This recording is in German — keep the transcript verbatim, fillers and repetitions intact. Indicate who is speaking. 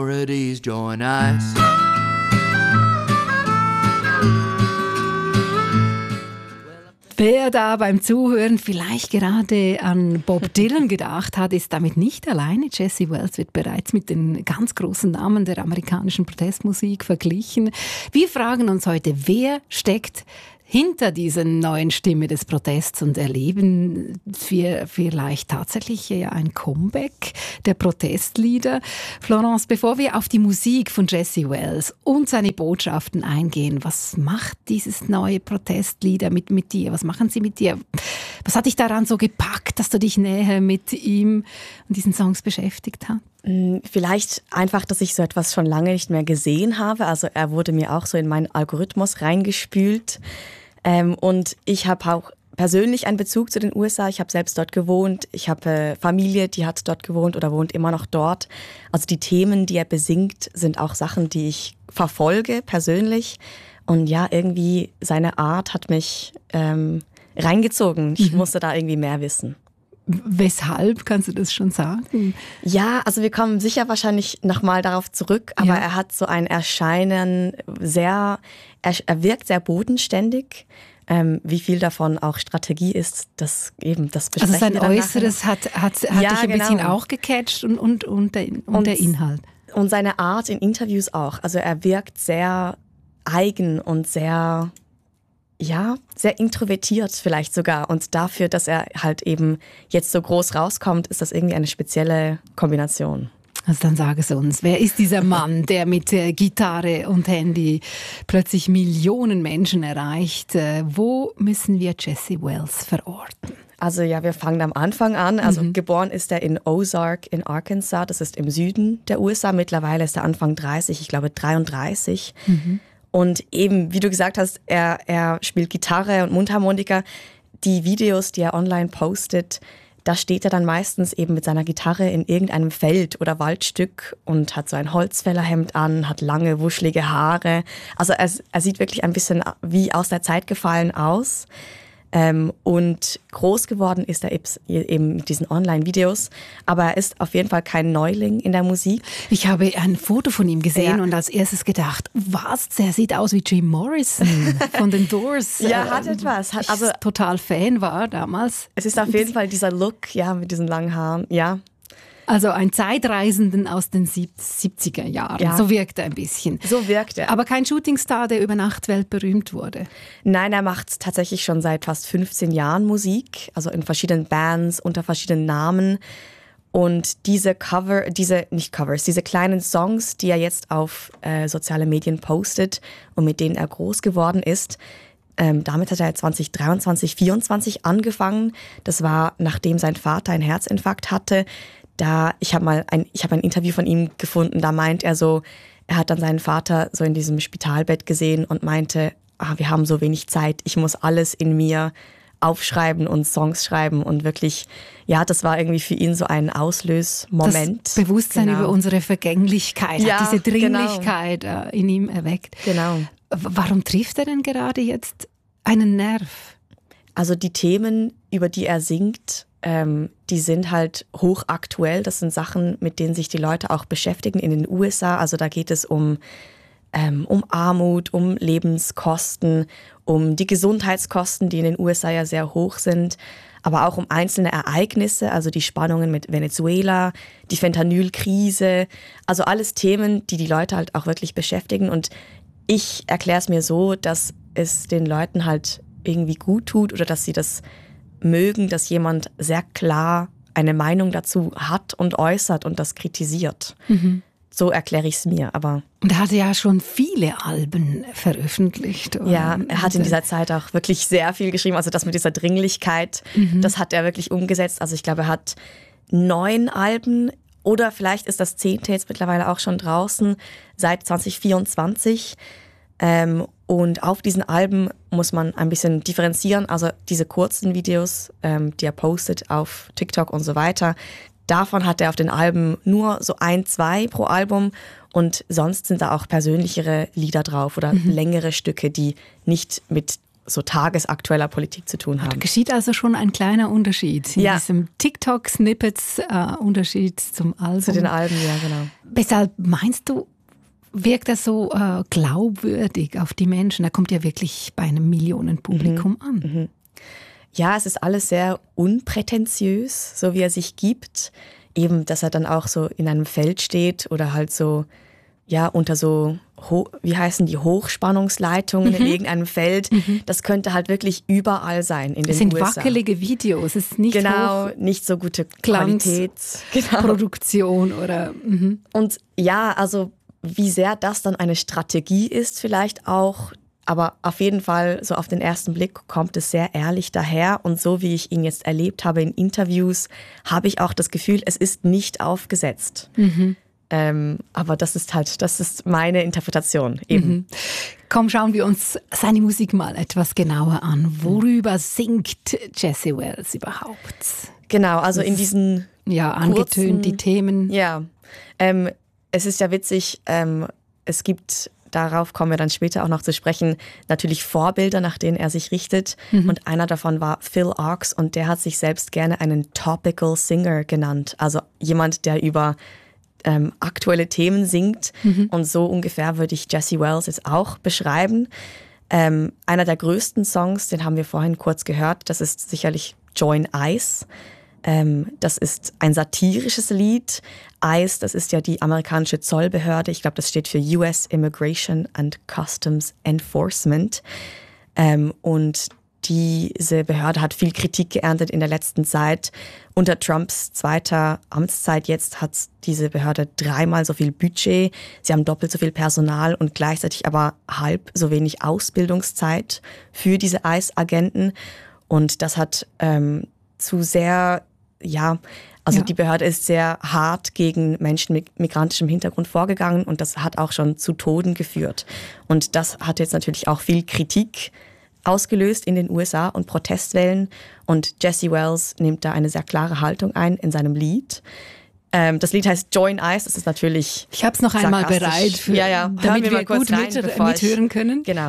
Speaker 1: Join us.
Speaker 2: Wer da beim Zuhören vielleicht gerade an Bob Dylan gedacht hat, ist damit nicht alleine. Jesse Wells wird bereits mit den ganz großen Namen der amerikanischen Protestmusik verglichen. Wir fragen uns heute, wer steckt hinter dieser neuen Stimme des Protests und erleben wir vielleicht tatsächlich ein Comeback der Protestlieder? Florence, bevor wir auf die Musik von Jesse Wells und seine Botschaften eingehen, was macht dieses neue Protestlieder mit, mit dir? Was machen sie mit dir? Was hat dich daran so gepackt, dass du dich näher mit ihm und diesen Songs beschäftigt hast?
Speaker 3: Vielleicht einfach, dass ich so etwas schon lange nicht mehr gesehen habe. Also er wurde mir auch so in meinen Algorithmus reingespült. Ähm, und ich habe auch persönlich einen Bezug zu den U S A. Ich habe selbst dort gewohnt. Ich habe äh, Familie, die hat dort gewohnt oder wohnt immer noch dort. Also die Themen, die er besingt, sind auch Sachen, die ich verfolge persönlich. Und ja, irgendwie seine Art hat mich ähm, reingezogen. Ich mhm. musste da irgendwie mehr wissen.
Speaker 2: Weshalb, kannst du das schon sagen?
Speaker 3: Ja, also wir kommen sicher wahrscheinlich nochmal darauf zurück, aber ja. Er hat so ein Erscheinen, sehr, er, er wirkt sehr bodenständig. Ähm, wie viel davon auch Strategie ist, das eben, das besprechen
Speaker 2: also sein
Speaker 3: wir dann
Speaker 2: Äußeres hat, hat, hat
Speaker 3: ja,
Speaker 2: dich ein
Speaker 3: genau.
Speaker 2: bisschen auch gecatcht und, und, und, der, und, und der Inhalt.
Speaker 3: Und seine Art in Interviews auch. Also er wirkt sehr eigen und sehr... Ja, sehr introvertiert vielleicht sogar. Und dafür, dass er halt eben jetzt so groß rauskommt, ist das irgendwie eine spezielle Kombination.
Speaker 2: Also dann sag es uns, wer ist dieser Mann, der mit äh, Gitarre und Handy plötzlich Millionen Menschen erreicht? Äh, wo müssen wir Jesse Wells verorten?
Speaker 3: Also ja, wir fangen am Anfang an. Also mhm. geboren ist er in Ozark in Arkansas, das ist im Süden der U S A. Mittlerweile ist er Anfang dreißig, ich glaube dreiunddreißig. Mhm. Und eben, wie du gesagt hast, er, er spielt Gitarre und Mundharmonika. Die Videos, die er online postet, da steht er dann meistens eben mit seiner Gitarre in irgendeinem Feld oder Waldstück und hat so ein Holzfällerhemd an, hat lange, wuschelige Haare. Also er, er sieht wirklich ein bisschen wie aus der Zeit gefallen aus. Ähm, und groß geworden ist er eben mit diesen Online-Videos. Aber er ist auf jeden Fall kein Neuling in der Musik.
Speaker 2: Ich habe ein Foto von ihm gesehen
Speaker 3: ja.
Speaker 2: und als erstes gedacht, was, der sieht aus wie Jim Morrison von den Doors.
Speaker 3: Ja, hat etwas. Hat,
Speaker 2: also ich total Fan war damals.
Speaker 3: Es ist auf jeden Fall dieser Look, ja, mit diesen langen Haaren, ja.
Speaker 2: Also ein Zeitreisenden aus den siebziger Jahren. Ja. So wirkt er ein bisschen.
Speaker 3: So wirkt er.
Speaker 2: Aber kein Shootingstar, der über Nacht weltberühmt wurde.
Speaker 3: Nein, er macht tatsächlich schon seit fast fünfzehn Jahren Musik. Also in verschiedenen Bands, unter verschiedenen Namen. Und diese Cover, diese, nicht Covers, diese kleinen Songs, die er jetzt auf äh, soziale Medien postet und mit denen er groß geworden ist, Ähm, damit hat er zwanzig dreiundzwanzig, vierundzwanzig angefangen. Das war, nachdem sein Vater einen Herzinfarkt hatte. Da, ich habe mal ein, ich habe ein Interview von ihm gefunden, da meint er so, er hat dann seinen Vater so in diesem Spitalbett gesehen und meinte, ah, wir haben so wenig Zeit, ich muss alles in mir aufschreiben und Songs schreiben und wirklich, ja, das war irgendwie für ihn so ein Auslösmoment.
Speaker 2: Das Bewusstsein genau. über unsere Vergänglichkeit,
Speaker 3: ja,
Speaker 2: hat diese Dringlichkeit genau. in ihm erweckt.
Speaker 3: Genau.
Speaker 2: Warum trifft er denn gerade jetzt einen Nerv?
Speaker 3: Also die Themen, über die er singt, ähm, die sind halt hochaktuell. Das sind Sachen, mit denen sich die Leute auch beschäftigen in den U S A. Also da geht es um, ähm, um Armut, um Lebenskosten, um die Gesundheitskosten, die in den U S A ja sehr hoch sind, aber auch um einzelne Ereignisse, also die Spannungen mit Venezuela, die Fentanyl-Krise, also alles Themen, die die Leute halt auch wirklich beschäftigen. Und ich erkläre es mir so, dass es den Leuten halt irgendwie gut tut oder dass sie das mögen, dass jemand sehr klar eine Meinung dazu hat und äußert und das kritisiert. Mhm. So erkläre ich es mir, aber...
Speaker 2: Und er hatte ja schon viele Alben veröffentlicht.
Speaker 3: Ja, er hat in dieser Zeit auch wirklich sehr viel geschrieben. Also das mit dieser Dringlichkeit, mhm. das hat er wirklich umgesetzt. Also ich glaube, er hat neun Alben oder vielleicht ist das zehnte jetzt mittlerweile auch schon draußen seit zwanzig vierundzwanzig. Ähm, und auf diesen Alben muss man ein bisschen differenzieren. Also diese kurzen Videos, ähm, die er postet auf TikTok und so weiter, davon hat er auf den Alben nur so ein, zwei pro Album und sonst sind da auch persönlichere Lieder drauf oder mhm. längere Stücke, die nicht mit so tagesaktueller Politik zu tun haben.
Speaker 2: Da geschieht also schon ein kleiner Unterschied in
Speaker 3: ja.
Speaker 2: diesem TikTok-Snippets, äh, Unterschied zum Album.
Speaker 3: Zu den Alben, ja, genau.
Speaker 2: Weshalb meinst du, wirkt er so äh, glaubwürdig auf die Menschen? Er kommt ja wirklich bei einem Millionenpublikum
Speaker 3: mhm.
Speaker 2: an.
Speaker 3: Mhm. Ja, es ist alles sehr unprätentiös, so wie er sich gibt. Eben, dass er dann auch so in einem Feld steht oder halt so, ja, unter so, wie heißen die, Hochspannungsleitungen mhm. in irgendeinem Feld. Mhm. Das könnte halt wirklich überall sein in den U S A.
Speaker 2: Es sind wackelige Videos, es ist nicht
Speaker 3: genau,
Speaker 2: hoch
Speaker 3: nicht so gute
Speaker 2: Glanz,
Speaker 3: Qualität. Genau.
Speaker 2: Produktion oder... Mhm.
Speaker 3: Und ja, also wie sehr das dann eine Strategie ist vielleicht auch, aber auf jeden Fall, so auf den ersten Blick kommt es sehr ehrlich daher. Und so wie ich ihn jetzt erlebt habe in Interviews, habe ich auch das Gefühl, es ist nicht aufgesetzt. Mhm. Ähm, aber das ist halt, das ist meine Interpretation eben.
Speaker 2: Mhm. Komm, schauen wir uns seine Musik mal etwas genauer an. Worüber singt Jessie Wells überhaupt?
Speaker 3: Genau, also in diesen
Speaker 2: ja, angetönt
Speaker 3: kurzen,
Speaker 2: die Themen.
Speaker 3: Ja, ähm, es ist ja witzig, ähm, es gibt, darauf kommen wir dann später auch noch zu sprechen, natürlich Vorbilder, nach denen er sich richtet. Mhm. Und einer davon war Phil Ochs und der hat sich selbst gerne einen Topical Singer genannt. Also jemand, der über ähm, aktuelle Themen singt. Mhm. Und so ungefähr würde ich Jessie Wells jetzt auch beschreiben. Ähm, einer der größten Songs, den haben wir vorhin kurz gehört, das ist sicherlich Join ICE. Ähm, das ist ein satirisches Lied. ICE, das ist ja die amerikanische Zollbehörde. Ich glaube, das steht für U S Immigration and Customs Enforcement. Ähm, und diese Behörde hat viel Kritik geerntet in der letzten Zeit. Unter Trumps zweiter Amtszeit jetzt hat diese Behörde dreimal so viel Budget. Sie haben doppelt so viel Personal und gleichzeitig aber halb so wenig Ausbildungszeit für diese ICE-Agenten. Und das hat ähm, zu sehr, ja, also ja. die Behörde ist sehr hart gegen Menschen mit migrantischem Hintergrund vorgegangen und das hat auch schon zu Toten geführt. Und das hat jetzt natürlich auch viel Kritik ausgelöst in den U S A und Protestwellen. Und Jessie Wells nimmt da eine sehr klare Haltung ein in seinem Lied. Ähm, das Lied heißt Join ICE, das ist natürlich
Speaker 2: Ich habe es noch einmal bereit, für,
Speaker 3: ja, ja.
Speaker 2: damit wir, wir gut
Speaker 3: rein,
Speaker 2: mit, mithören können.
Speaker 3: Genau.